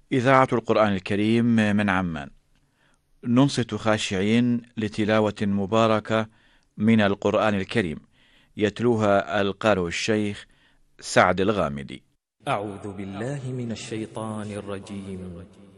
إذاعة القرآن الكريم من عمان، ننصت خاشعين لتلاوة مباركة من القرآن الكريم، يتلوها القارئ الشيخ سعد الغامدي. أعوذ بالله من الشيطان الرجيم.